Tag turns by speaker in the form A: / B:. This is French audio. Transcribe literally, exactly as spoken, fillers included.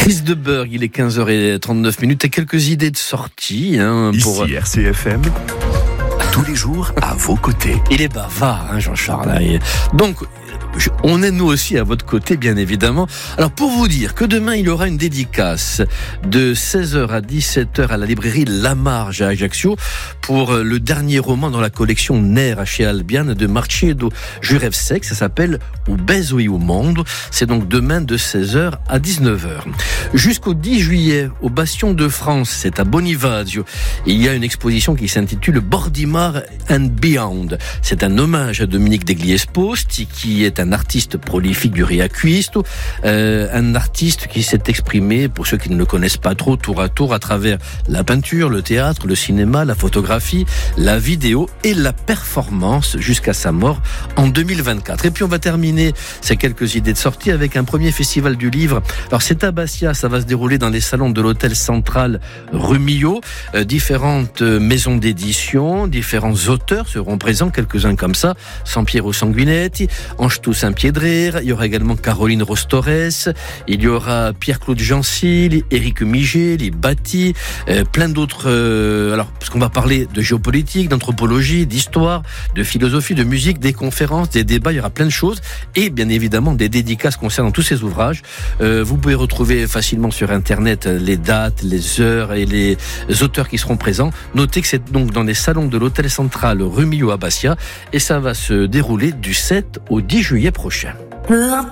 A: Chris de Burgh, il est quinze heures trente-neuf minutes et quelques idées de sortie. Hein, pour...
B: Ici R C F M, tous les jours à vos côtés.
A: Il est bavard, hein, Jean-Charles. Donc, on est nous aussi à votre côté, bien évidemment. Alors, pour vous dire que demain, il y aura une dédicace de seize heures à dix-sept heures à la librairie La Marge à Ajaccio pour le dernier roman dans la collection Nera chez Albian de Marcello Jurevsek. Ça s'appelle O Beso e o Mondo. C'est donc demain de seize heures à dix-neuf heures. Jusqu'au dix juillet, au Bastion de France, c'est à Bonivacio, il y a une exposition qui s'intitule Bordimar and Beyond. C'est un hommage à Dominique Degliesposti, qui est un artiste prolifique du Riaquisto, euh, un artiste qui s'est exprimé, pour ceux qui ne le connaissent pas trop, tour à tour à travers la peinture, le théâtre, le cinéma, la photographie, la vidéo et la performance jusqu'à sa mort en deux mille vingt-quatre. Et puis on va terminer ces quelques idées de sortie avec un premier festival du livre. Alors c'est à Bastia, ça va se dérouler dans les salons de l'hôtel central rue Millau. Euh, différentes maisons d'édition, différents auteurs seront présents, quelques-uns comme ça, Sampiero Sanguinetti, Angetou Saint-Piedrer, il y aura également Caroline Rostores, il y aura Pierre-Claude Jancy, Éric Miget, les Batti, euh, plein d'autres, euh, alors, parce qu'on va parler de géopolitique, d'anthropologie, d'histoire, de philosophie, de musique, des conférences, des débats, il y aura plein de choses, et bien évidemment des dédicaces concernant tous ces ouvrages. Euh, vous pouvez retrouver facilement sur Internet les dates, les heures et les auteurs qui seront présents. Notez que c'est donc dans les salons de l'hôtel central rue Millau à Bastia, et ça va se dérouler du sept au dix juillet prochain.